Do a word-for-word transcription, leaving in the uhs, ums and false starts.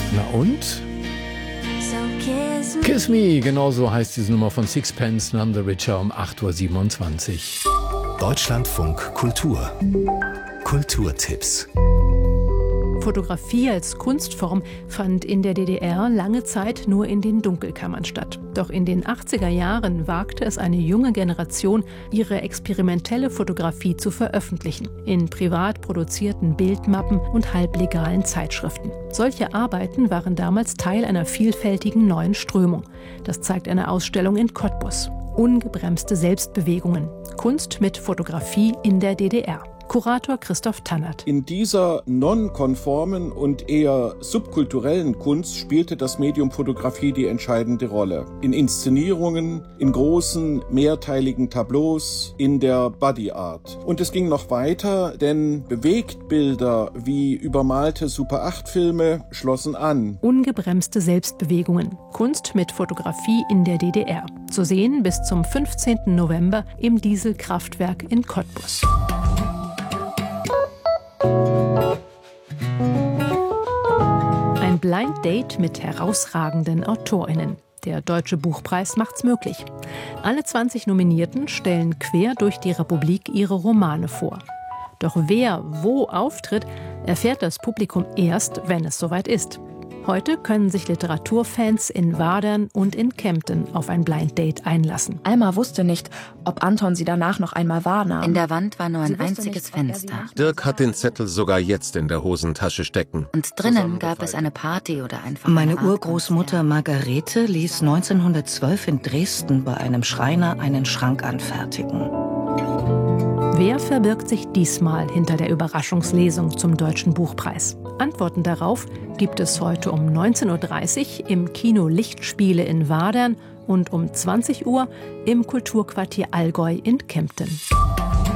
Na und? Kiss Me, genau so heißt diese Nummer von Sixpence None the Richer um acht Uhr siebenundzwanzig. Deutschlandfunk Kultur. Kulturtipps. Fotografie als Kunstform fand in der D D R lange Zeit nur in den Dunkelkammern statt. Doch in den achtziger Jahren wagte es eine junge Generation, ihre experimentelle Fotografie zu veröffentlichen, in privat produzierten Bildmappen und halblegalen Zeitschriften. Solche Arbeiten waren damals Teil einer vielfältigen neuen Strömung. Das zeigt eine Ausstellung in Cottbus. Ungebremste Selbstbewegungen. Kunst mit Fotografie in der D D R. Kurator Christoph Tannert. In dieser nonkonformen und eher subkulturellen Kunst spielte das Medium Fotografie die entscheidende Rolle. In Inszenierungen, in großen, mehrteiligen Tableaus, in der Body Art. Und es ging noch weiter, denn Bewegtbilder wie übermalte Super acht Filme schlossen an. Ungebremste Selbstbewegungen. Kunst mit Fotografie in der D D R. Zu sehen bis zum fünfzehnten November im Dieselkraftwerk in Cottbus. Ein Blind Date mit herausragenden AutorInnen. Der Deutsche Buchpreis macht's möglich. Alle zwanzig Nominierten stellen quer durch die Republik ihre Romane vor. Doch wer wo auftritt, erfährt das Publikum erst, wenn es soweit ist. Heute können sich Literaturfans in Wadern und in Kempten auf ein Blind Date einlassen. Alma wusste nicht, ob Anton sie danach noch einmal wahrnahm. In der Wand war nur ein einziges Fenster. Dirk hat den Zettel sogar jetzt in der Hosentasche stecken. Und drinnen gab es eine Party oder einfach... Meine Urgroßmutter Margarete ließ neunzehnhundertzwölf in Dresden bei einem Schreiner einen Schrank anfertigen. Wer verbirgt sich diesmal hinter der Überraschungslesung zum Deutschen Buchpreis? Antworten darauf gibt es heute um neunzehn Uhr dreißig im Kino Lichtspiele in Wadern und um zwanzig Uhr im Kulturquartier Allgäu in Kempten.